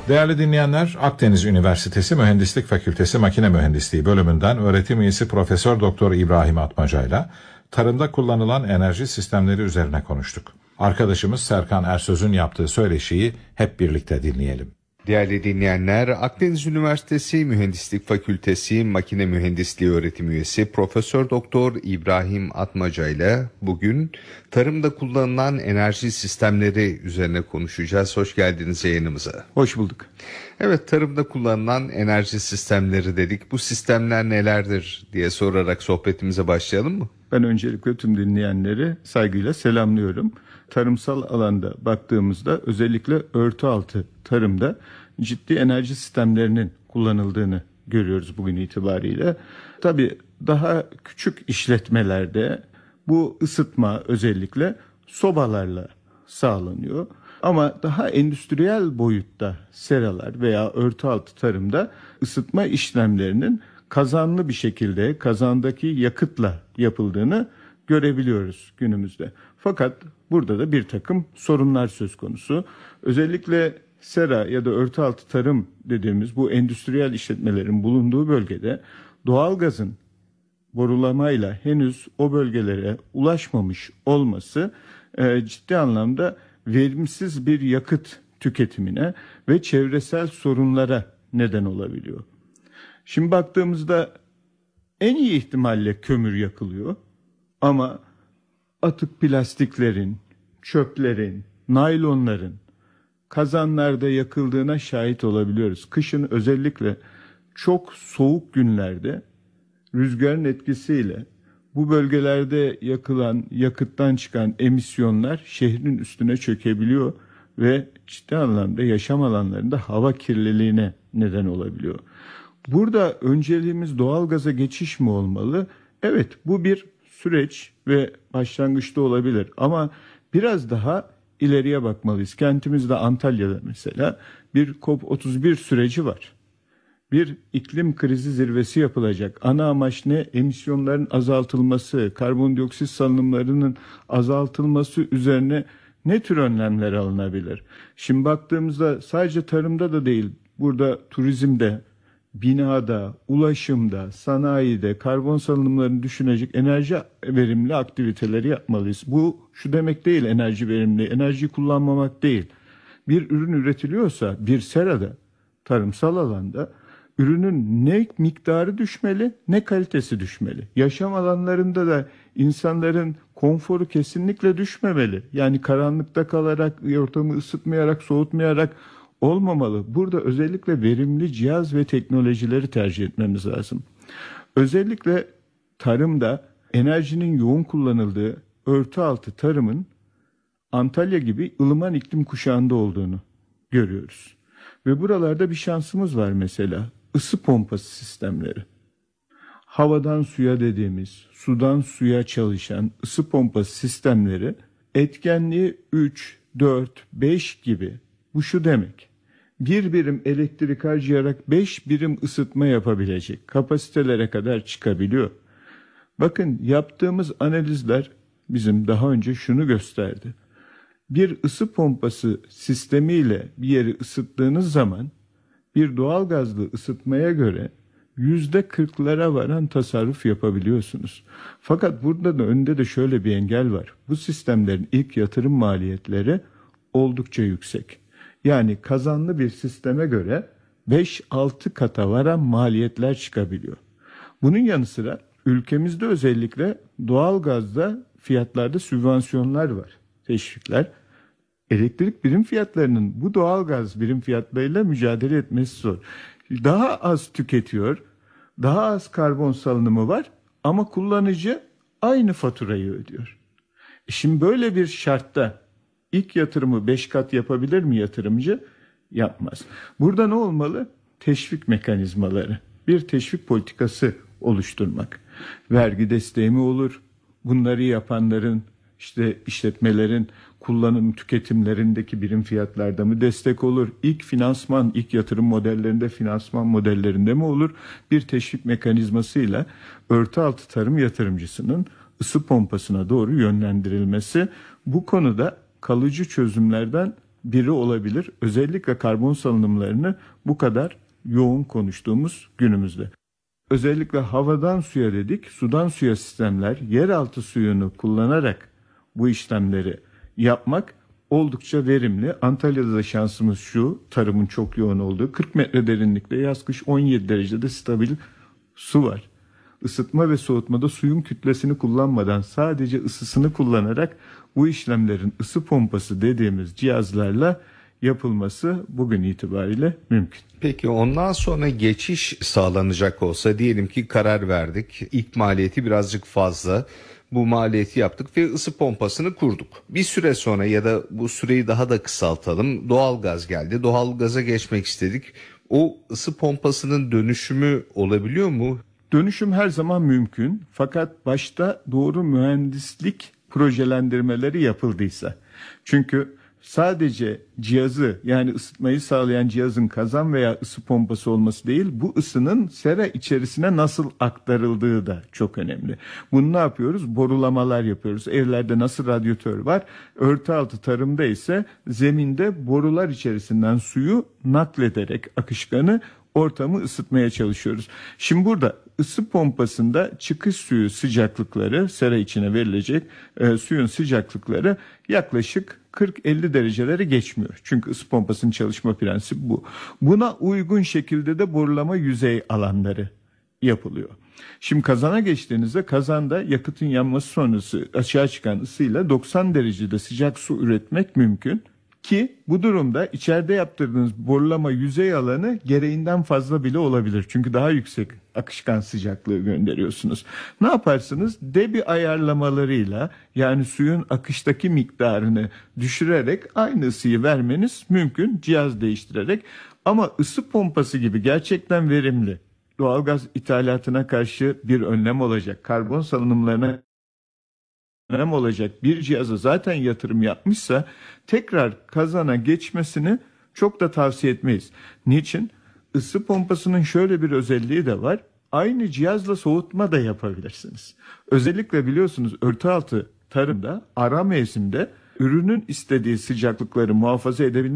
Değerli dinleyenler, Akdeniz Üniversitesi Mühendislik Fakültesi Makine Mühendisliği bölümünden öğretim üyesi Profesör Doktor İbrahim Atmaca'yla tarımda kullanılan enerji sistemleri üzerine konuştuk. Arkadaşımız Serkan Ersöz'ün yaptığı söyleşiyi hep birlikte dinleyelim. Değerli dinleyenler, Akdeniz Üniversitesi Mühendislik Fakültesi Makine Mühendisliği öğretim üyesi Profesör Doktor İbrahim Atmaca ile bugün tarımda kullanılan enerji sistemleri üzerine konuşacağız. Hoş geldiniz yayınımıza. Hoş bulduk. Evet, tarımda kullanılan enerji sistemleri dedik. Bu sistemler nelerdir diye sorarak sohbetimize başlayalım mı? Ben öncelikle tüm dinleyenleri saygıyla selamlıyorum. Tarımsal alanda baktığımızda özellikle örtü altı tarımda ciddi enerji sistemlerinin kullanıldığını görüyoruz bugün itibariyle. Tabii daha küçük işletmelerde bu ısıtma özellikle sobalarla sağlanıyor. Ama daha endüstriyel boyutta seralar veya örtü altı tarımda ısıtma işlemlerinin kazanlı bir şekilde kazandaki yakıtla yapıldığını görebiliyoruz günümüzde. Fakat burada da bir takım sorunlar söz konusu. Özellikle sera ya da örtü altı tarım dediğimiz bu endüstriyel işletmelerin bulunduğu bölgede doğalgazın borulamayla henüz o bölgelere ulaşmamış olması ciddi anlamda verimsiz bir yakıt tüketimine ve çevresel sorunlara neden olabiliyor. Şimdi baktığımızda en iyi ihtimalle kömür yakılıyor ama atık plastiklerin, çöplerin, naylonların kazanlarda yakıldığına şahit olabiliyoruz. Kışın özellikle çok soğuk günlerde rüzgarın etkisiyle bu bölgelerde yakılan yakıttan çıkan emisyonlar şehrin üstüne çökebiliyor ve ciddi anlamda yaşam alanlarında hava kirliliğine neden olabiliyor. Burada önceliğimiz doğalgaza geçiş mi olmalı? Evet, bu bir süreç ve başlangıçta olabilir ama biraz daha ileriye bakmalıyız. Kentimizde Antalya'da mesela bir COP31 süreci var. Bir iklim krizi zirvesi yapılacak. Ana amaç ne? Emisyonların azaltılması, karbondioksit salınımlarının azaltılması üzerine ne tür önlemler alınabilir? Şimdi baktığımızda sadece tarımda da değil, burada turizmde, binada, ulaşımda, sanayide karbon salınımlarını düşünecek enerji verimli aktiviteleri yapmalıyız. Bu şu demek değil, enerji verimli, enerjiyi kullanmamak değil. Bir ürün üretiliyorsa bir serada, tarımsal alanda ürünün ne miktarı düşmeli ne kalitesi düşmeli. Yaşam alanlarında da insanların konforu kesinlikle düşmemeli. Yani karanlıkta kalarak, ortamı ısıtmayarak, soğutmayarak olmamalı. Burada özellikle verimli cihaz ve teknolojileri tercih etmemiz lazım. Özellikle tarımda enerjinin yoğun kullanıldığı örtü altı tarımın Antalya gibi ılıman iklim kuşağında olduğunu görüyoruz. Ve buralarda bir şansımız var mesela. Isı pompası sistemleri. Havadan suya dediğimiz, sudan suya çalışan ısı pompası sistemleri etkenliği 3, 4, 5 gibi. Bu şu demek. Bir birim elektrik harcayarak 5 birim ısıtma yapabilecek kapasitelere kadar çıkabiliyor. Bakın yaptığımız analizler bizim daha önce şunu gösterdi. Bir ısı pompası sistemiyle bir yeri ısıttığınız zaman bir doğalgazlı ısıtmaya göre %40'lara varan tasarruf yapabiliyorsunuz. Fakat burada da önde de şöyle bir engel var. Bu sistemlerin ilk yatırım maliyetleri oldukça yüksek. Yani kazanlı bir sisteme göre 5-6 kata varan maliyetler çıkabiliyor. Bunun yanı sıra ülkemizde özellikle doğalgazda fiyatlarda sübvansiyonlar var, teşvikler. Elektrik birim fiyatlarının bu doğalgaz birim fiyatlarıyla mücadele etmesi zor. Daha az tüketiyor, daha az karbon salınımı var ama kullanıcı aynı faturayı ödüyor. Şimdi böyle bir şartta ilk yatırımı 5 kat yapabilir mi yatırımcı? Yapmaz. Burada ne olmalı? Teşvik mekanizmaları, bir teşvik politikası oluşturmak. Vergi desteği mi olur? Bunları yapanların, işletmelerin kullanım tüketimlerindeki birim fiyatlarda mı destek olur? İlk finansman, ilk yatırım modellerinde, finansman modellerinde mi olur? Bir teşvik mekanizmasıyla örtü altı tarım yatırımcısının ısı pompasına doğru yönlendirilmesi bu konuda kalıcı çözümlerden biri olabilir. Özellikle karbon salınımlarını bu kadar yoğun konuştuğumuz günümüzde. Özellikle havadan suya dedik, sudan suya sistemler, yeraltı suyunu kullanarak bu işlemleri yapmak oldukça verimli. Antalya'da da şansımız şu, tarımın çok yoğun olduğu 40 metre derinlikte yaz kış 17 derecede stabil su var. Isıtma ve soğutmada suyun kütlesini kullanmadan sadece ısısını kullanarak bu işlemlerin ısı pompası dediğimiz cihazlarla yapılması bugün itibariyle mümkün. Peki ondan sonra geçiş sağlanacak olsa, diyelim ki karar verdik. İlk maliyeti birazcık fazla. Bu maliyeti yaptık ve ısı pompasını kurduk. Bir süre sonra ya da bu süreyi daha da kısaltalım. Doğalgaz geldi. Doğalgaza geçmek istedik. O ısı pompasının dönüşümü olabiliyor mu? Dönüşüm her zaman mümkün. Fakat başta doğru mühendislik projelendirmeleri yapıldıysa. Çünkü sadece cihazı, yani ısıtmayı sağlayan cihazın kazan veya ısı pompası olması değil, bu ısının sera içerisine nasıl aktarıldığı da çok önemli. Bunu ne yapıyoruz? Borulamalar yapıyoruz. Evlerde nasıl radyatör var? Örtü altı tarımda ise zeminde borular içerisinden suyu naklederek akışkanı ortamı ısıtmaya çalışıyoruz. Şimdi burada ısı pompasında çıkış suyu sıcaklıkları, sera içine verilecek suyun sıcaklıkları yaklaşık 40-50 dereceleri geçmiyor. Çünkü ısı pompasının çalışma prensibi bu. Buna uygun şekilde de borulama yüzey alanları yapılıyor. Şimdi kazana geçtiğinizde kazanda yakıtın yanması sonrası aşağı çıkan ısıyla 90 derecede sıcak su üretmek mümkün. Ki bu durumda içeride yaptırdığınız borulama yüzey alanı gereğinden fazla bile olabilir. Çünkü daha yüksek akışkan sıcaklığı gönderiyorsunuz. Ne yaparsınız? Debi ayarlamalarıyla, yani suyun akıştaki miktarını düşürerek aynı ısıyı vermeniz mümkün, cihaz değiştirerek. Ama ısı pompası gibi gerçekten verimli, doğalgaz ithalatına karşı bir önlem olacak, karbon salınımlarına önlem olacak bir cihaza zaten yatırım yapmışsa tekrar kazana geçmesini çok da tavsiye etmeyiz. Niçin? Isı pompasının şöyle bir özelliği de var. Aynı cihazla soğutma da yapabilirsiniz. Özellikle biliyorsunuz örtü altı tarımda ara mevsimde ürünün istediği sıcaklıkları muhafaza edebilmek